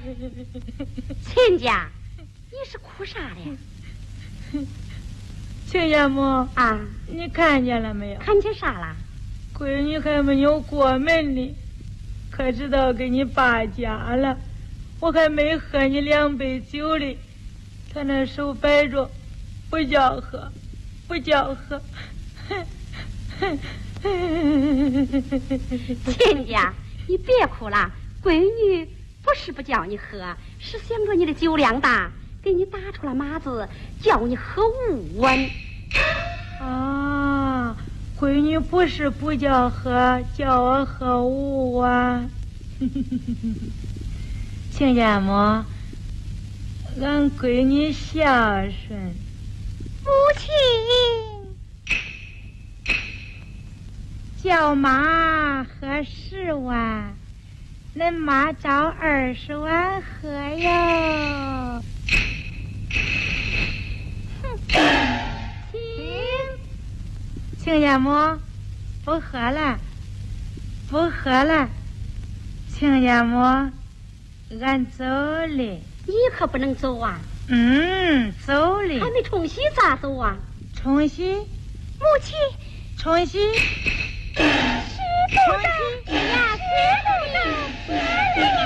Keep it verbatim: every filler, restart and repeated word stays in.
亲家，你是哭啥的？ 亲家母啊， 你看见了没有？ 看见啥了？ 闺女还没有过门呢，可知道给你爸家了。我还没喝你两杯酒哩，他那手摆着，不叫喝，不叫喝。 亲家，你别哭了，闺女不是不叫你喝，是想着你的酒量大，给你打出了码子，叫你喝五温。 啊，闺女不是不叫喝，叫我喝五碗。亲家母，俺闺女孝顺。 母亲， 叫妈喝十碗，恁妈照二十碗喝哟。亲家母，不喝了，不喝了。亲家母，俺走了。 你可不能走啊！ 嗯，走了。 还没冲洗咋走啊？ 冲洗， 母亲， 冲洗。 石头的呀，石头的。